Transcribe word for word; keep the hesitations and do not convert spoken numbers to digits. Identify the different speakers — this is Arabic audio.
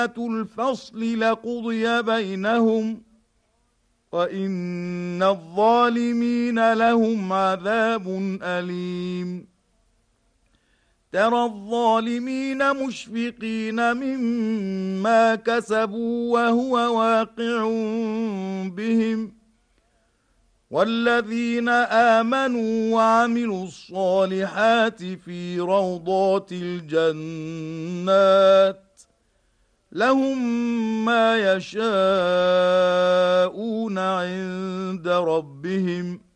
Speaker 1: الفصل لقضي بينهم وإن الظالمين لهم عذاب أليم ترى الظالمين مشفقين مما كسبوا وهو واقع بهم والذين آمنوا وعملوا الصالحات في روضات الجنات لهم ما يشاءون عند ربهم